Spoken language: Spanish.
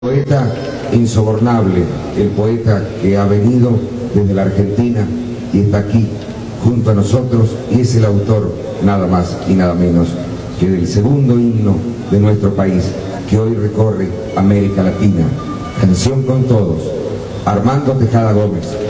Poeta insobornable, el poeta que ha venido desde la Argentina y está aquí junto a nosotros y es el autor nada más y nada menos que del segundo himno de nuestro país que hoy recorre América Latina. Canción con todos, Armando Tejada Gómez.